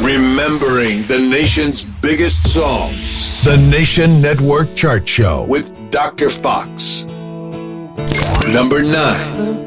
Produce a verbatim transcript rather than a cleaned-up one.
Remembering the nation's biggest songs. The Nation Network Chart Show with Doctor Fox. Number nine.